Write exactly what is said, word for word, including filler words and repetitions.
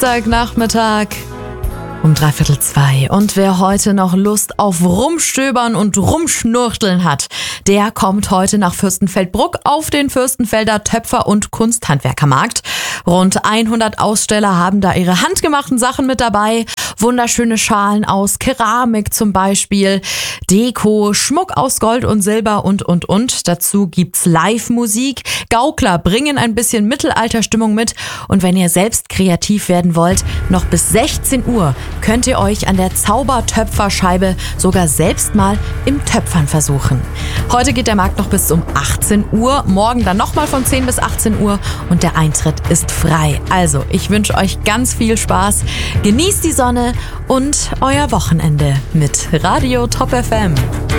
Samstagnachmittag um dreiviertel zwei. Und wer heute noch Lust auf Rumstöbern und Rumschnurchteln hat, der kommt heute nach Fürstenfeldbruck auf den Fürstenfelder Töpfer- und Kunsthandwerkermarkt. Rund hundert Aussteller haben da ihre handgemachten Sachen mit dabei. Wunderschöne Schalen aus Keramik zum Beispiel, Deko, Schmuck aus Gold und Silber und, und, und. Dazu gibt's Live-Musik. Gaukler bringen ein bisschen Mittelalterstimmung mit. Und wenn ihr selbst kreativ werden wollt, noch bis sechzehn Uhr könnt ihr euch an der Zaubertöpferscheibe sogar selbst mal im Töpfern versuchen. Heute geht der Markt noch bis um achtzehn Uhr, morgen dann nochmal von zehn bis achtzehn Uhr und der Eintritt ist frei. Also, ich wünsche euch ganz viel Spaß, genießt die Sonne und euer Wochenende mit Radio Top F M.